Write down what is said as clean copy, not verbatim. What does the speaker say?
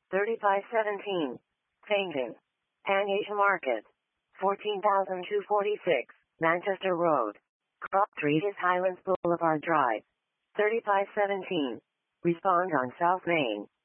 3517. Fainting. Angation Market. 14,246. Manchester Road. Cross Street is Highlands Boulevard Drive. 3517. Respond on South Main.